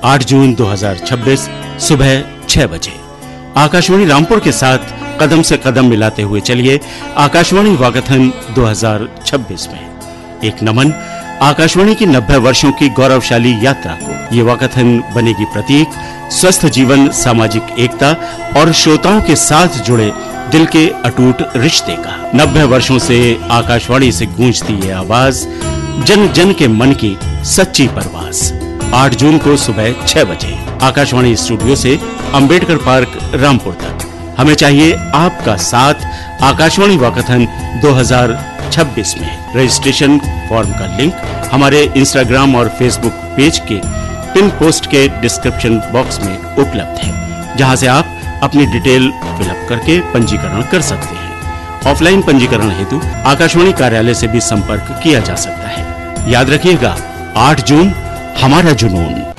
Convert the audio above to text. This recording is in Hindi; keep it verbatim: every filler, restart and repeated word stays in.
आठ जून दो हज़ार छब्बीस सुबह छह बजे। आकाशवाणी रामपुर के साथ कदम से कदम मिलाते हुए चलिए आकाशवाणी वाकाथन दो हज़ार छब्बीस में। एक नमन आकाशवाणी की नब्बे वर्षों की गौरवशाली यात्रा को। ये वाकाथन बनेगी प्रतीक स्वस्थ जीवन, सामाजिक एकता और श्रोताओं के साथ जुड़े दिल के अटूट रिश्ते का। नब्बे वर्षों से आकाशवाणी से गूंजती ये आवाज, जन जन के मन की सच्ची परवास। आठ जून को सुबह छह बजे आकाशवाणी स्टूडियो से अंबेडकर पार्क रामपुर तक। हमें चाहिए आपका साथ आकाशवाणी वाकाथन दो हज़ार छब्बीस में। रजिस्ट्रेशन फॉर्म का लिंक हमारे इंस्टाग्राम और फेसबुक पेज के पिन पोस्ट के डिस्क्रिप्शन बॉक्स में उपलब्ध है, जहां से आप अपनी डिटेल फिलअप करके पंजीकरण कर सकते हैं। ऑफलाइन पंजीकरण हेतु आकाशवाणी कार्यालय से भी संपर्क किया जा सकता है। याद रखिएगा, आठ जून हमारा जुनून।